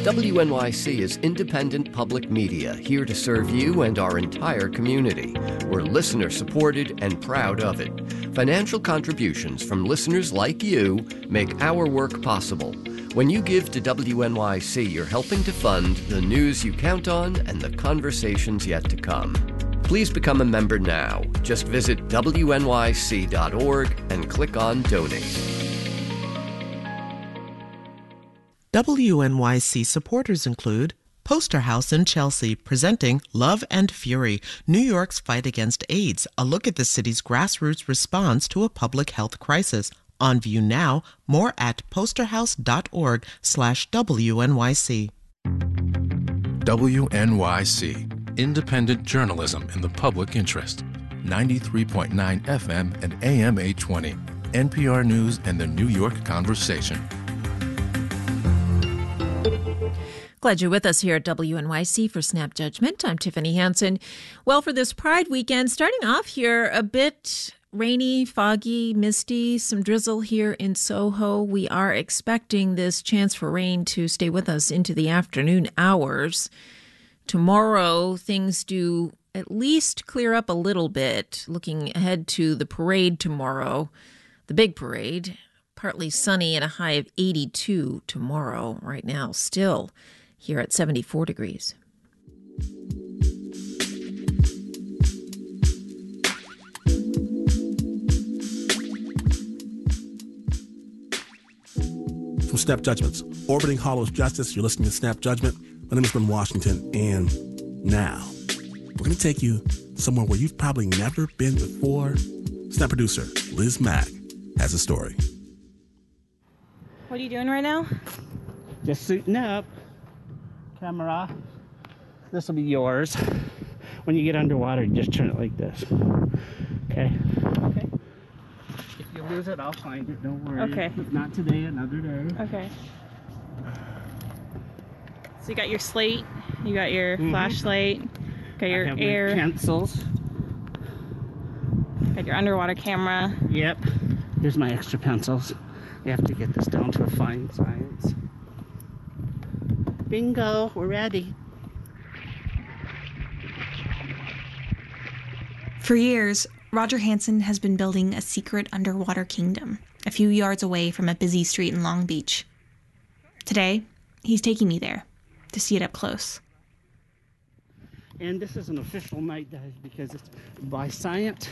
WNYC is independent public media here to serve you and our entire community. We're listener-supported and proud of it. Financial contributions from listeners like you make our work possible. When you give to WNYC, you're helping to fund the news you count on and the conversations yet to come. Please become a member now. Just visit WNYC.org and click on Donate. WNYC supporters include Poster House in Chelsea, presenting Love and Fury, New York's Fight Against AIDS, a look at the city's grassroots response to a public health crisis. On view now, more at posterhouse.org/WNYC. WNYC, independent journalism in the public interest. 93.9 FM and AM 820. NPR News and the New York Conversation. Glad you're with us here at WNYC for Snap Judgment. I'm Tiffany Hansen. Well, for this Pride weekend, starting off here a bit rainy, foggy, misty, some drizzle here in Soho. We are expecting this chance for rain to stay with us into the afternoon hours. Tomorrow, things do at least clear up a little bit. Looking ahead to the parade tomorrow, the big parade, partly sunny and a high of 82 tomorrow. Right now, still here at 74 degrees. From Snap Judgments, Orbiting Hollow's Justice, you're listening to Snap Judgment. My name is Ben Washington, and now we're going to take you somewhere where you've probably never been before. Snap producer Liz Mack has a story. What are you doing right now? Just suiting up. Camera. This will be yours. When you get underwater, you just turn it like this. Okay? Okay. If you lose it, I'll find it. Don't worry. Okay. If not today, another day. Okay. So you got your slate, you got your flashlight, got your air pencils. Got your underwater camera. Yep. Here's my extra pencils. You have to get this down to a fine science. Bingo, we're ready. For years, Roger Hansen has been building a secret underwater kingdom a few yards away from a busy street in Long Beach. Today, he's taking me there to see it up close. And this is an official night dive because it's by science.